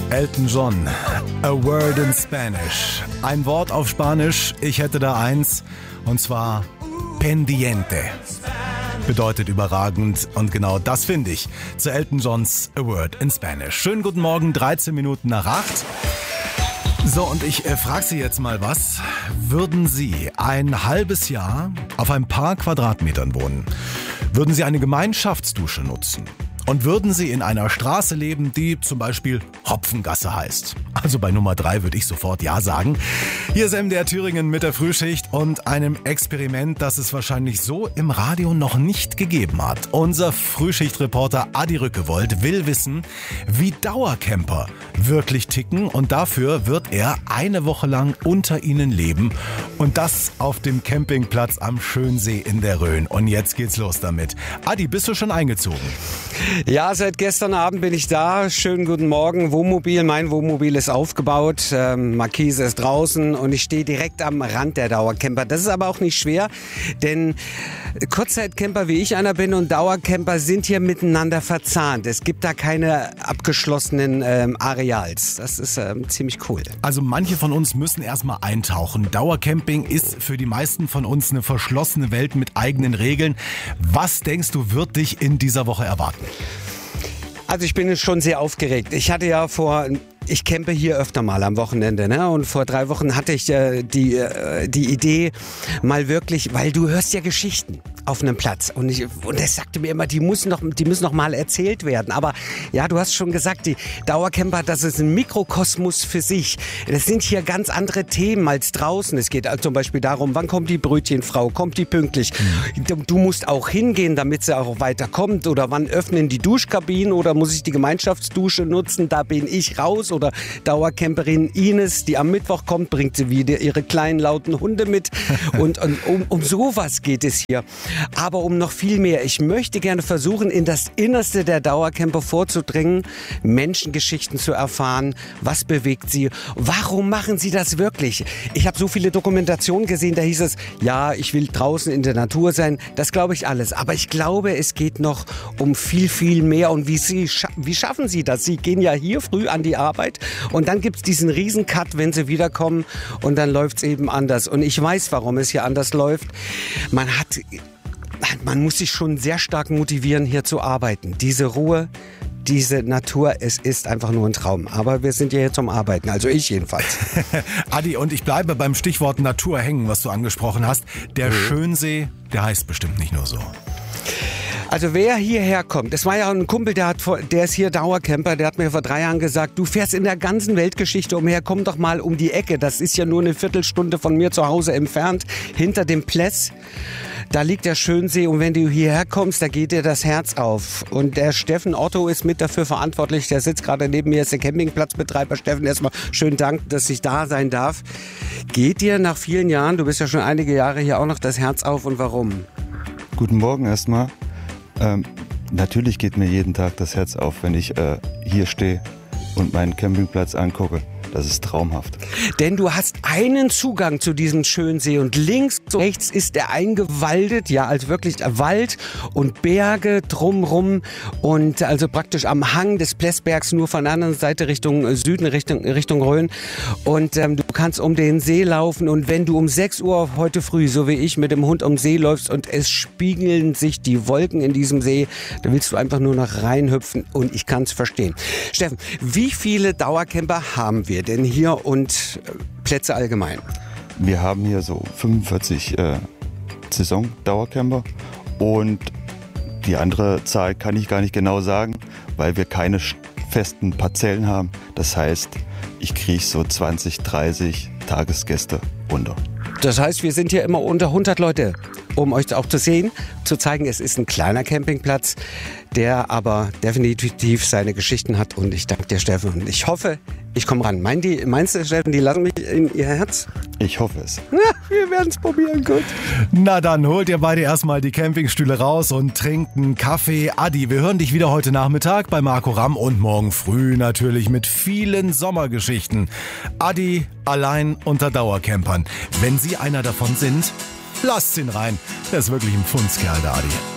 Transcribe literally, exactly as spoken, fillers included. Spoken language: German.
Elton John, A Word in Spanish. Ein Wort auf Spanisch, ich hätte da eins, und zwar pendiente. Bedeutet überragend, und genau das finde ich zu Elton Johns A Word in Spanish. Schönen guten Morgen, dreizehn Minuten nach acht. So, und ich äh, frage Sie jetzt mal was. Würden Sie ein halbes Jahr auf ein paar Quadratmetern wohnen? Würden Sie eine Gemeinschaftsdusche nutzen? Und würden Sie in einer Straße leben, die zum Beispiel Hopfengasse heißt? Also bei Nummer drei würde ich sofort Ja sagen. Hier ist M D R Thüringen mit der Frühschicht und einem Experiment, das es wahrscheinlich so im Radio noch nicht gegeben hat. Unser Frühschichtreporter Adi Rückewold will wissen, wie Dauercamper wirklich ticken, und dafür wird er eine Woche lang unter ihnen leben, und das auf dem Campingplatz am Schönsee in der Rhön. Und jetzt geht's los damit. Adi, bist du schon eingezogen? Ja, seit gestern Abend bin ich da. Schönen guten Morgen. Wohnmobil, mein Wohnmobil ist aufgebaut. Ähm, Markise ist draußen und ich stehe direkt am Rand der Dauercamper. Das ist aber auch nicht schwer, denn Kurzzeitcamper, wie ich einer bin, und Dauercamper sind hier miteinander verzahnt. Es gibt da keine abgeschlossenen ähm, Areals. Das ist ähm, ziemlich cool. Also manche von uns müssen erstmal eintauchen. Dauercamping ist für die meisten von uns eine verschlossene Welt mit eigenen Regeln. Was denkst du, wird dich in dieser Woche erwarten? Also ich bin schon sehr aufgeregt. Ich hatte ja vor... Ich campe hier öfter mal am Wochenende, ne? Und vor drei Wochen hatte ich äh, die, äh, die Idee, mal wirklich, weil du hörst ja Geschichten auf einem Platz. Und ich, und er sagte mir immer, die müssen noch, die müssen noch mal erzählt werden. Aber ja, du hast schon gesagt, die Dauercamper, das ist ein Mikrokosmos für sich. Das sind hier ganz andere Themen als draußen. Es geht also zum Beispiel darum, wann kommt die Brötchenfrau, kommt die pünktlich? Mhm. Du musst auch hingehen, damit sie auch weiterkommt. Oder wann öffnen die Duschkabinen, oder muss ich die Gemeinschaftsdusche nutzen? Da bin ich raus. Oder Dauercamperin Ines, die am Mittwoch kommt, bringt sie wieder ihre kleinen lauten Hunde mit. Und, und um, um sowas geht es hier. Aber um noch viel mehr. Ich möchte gerne versuchen, in das Innerste der Dauercamper vorzudringen, Menschengeschichten zu erfahren. Was bewegt sie? Warum machen sie das wirklich? Ich habe so viele Dokumentationen gesehen, da hieß es, ja, ich will draußen in der Natur sein. Das glaube ich alles. Aber ich glaube, es geht noch um viel, viel mehr. Und wie, sie, wie schaffen sie das? Sie gehen ja hier früh an die Arbeit. Und dann gibt es diesen Riesen-Cut, wenn sie wiederkommen, und dann läuft es eben anders. Und ich weiß, warum es hier anders läuft. Man hat, man muss sich schon sehr stark motivieren, hier zu arbeiten. Diese Ruhe, diese Natur, es ist einfach nur ein Traum. Aber wir sind ja hier zum Arbeiten, also ich jedenfalls. Adi, und ich bleibe beim Stichwort Natur hängen, was du angesprochen hast. Der mhm. Schönsee, der heißt bestimmt nicht nur so. Also wer hierher kommt, es war ja ein Kumpel, der, hat, der ist hier Dauercamper, der hat mir vor drei Jahren gesagt, du fährst in der ganzen Weltgeschichte umher, komm doch mal um die Ecke. Das ist ja nur eine Viertelstunde von mir zu Hause entfernt, hinter dem Pless. Da liegt der Schönsee, und wenn du hierher kommst, da geht dir das Herz auf. Und der Steffen Otto ist mit dafür verantwortlich, der sitzt gerade neben mir, ist der Campingplatzbetreiber. Steffen, erstmal schönen Dank, dass ich da sein darf. Geht dir nach vielen Jahren, du bist ja schon einige Jahre hier, auch noch das Herz auf, und warum? Guten Morgen erstmal. Ähm, natürlich geht mir jeden Tag das Herz auf, wenn ich äh, hier stehe und meinen Campingplatz angucke. Das ist traumhaft. Denn du hast einen Zugang zu diesem Schönsee, und links und rechts ist er eingewaldet, ja, also wirklich Wald und Berge drumrum, und also praktisch am Hang des Plessbergs, nur von der anderen Seite Richtung Süden, Richtung, Richtung Rhön. Und ähm, du kannst um den See laufen, und wenn du um sechs Uhr heute früh, so wie ich, mit dem Hund um den See läufst und es spiegeln sich die Wolken in diesem See, da willst du einfach nur noch reinhüpfen, und ich kann es verstehen. Steffen, wie viele Dauercamper haben wir denn hier und äh, Plätze allgemein? Wir haben hier so fünfundvierzig äh, Saison-Dauercamper, und die andere Zahl kann ich gar nicht genau sagen, weil wir keine festen Parzellen haben. Das heißt, ich kriege so zwanzig, dreißig Tagesgäste unter. Das heißt, wir sind hier immer unter hundert Leute, um euch auch zu sehen, zu zeigen, es ist ein kleiner Campingplatz, der aber definitiv seine Geschichten hat, und ich danke dir, Steffen, und ich hoffe, ich komme ran. Mein die, meinst du, Steffen, die lassen mich in ihr Herz? Ich hoffe es. Ja, wir werden es probieren, gut. Na dann, holt ihr beide erstmal die Campingstühle raus und trinkt einen Kaffee. Adi, wir hören dich wieder heute Nachmittag bei Marco Ramm, und morgen früh natürlich mit vielen Sommergeschichten. Adi allein unter Dauercampern. Wenn Sie einer davon sind, lasst ihn rein. Der ist wirklich ein Fundskerl, der Adi.